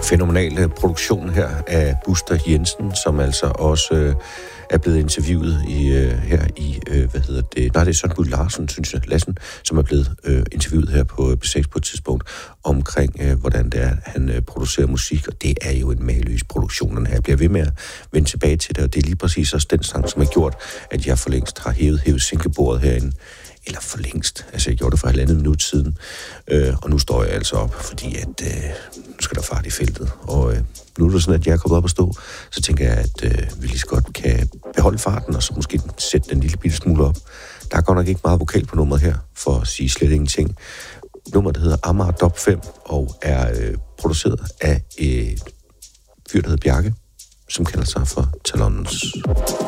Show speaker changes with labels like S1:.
S1: fænomenal produktion her af Buster Jensen, som altså også er blevet interviewet her i, det er Søren Bud Larsen, synes jeg, Lassen, som er blevet interviewet her på B6 på et tidspunkt, omkring, hvordan det er, han producerer musik, og det er jo en mageløs produktion, den her. Jeg bliver ved med at vende tilbage til det, og det er lige præcis også den sang, som har gjort, at jeg for længst har hævet sænkebordet herinde. Eller for længst. Altså, jeg gjorde det for 1,5 minut siden. Og nu står jeg altså op, fordi at nu skal der fart i feltet. Og nu er det sådan, at jeg er kommet op at stå. Så tænker jeg, at vi lige så godt kan beholde farten, og så måske sætte den lille bitte smule op. Der er godt nok ikke meget vokal på nummeret her, for at sige slet ingenting. Nummeret, der hedder Amager Dop 5, og er produceret af et fyr, der hedder Bjarke, som kalder sig for Talons.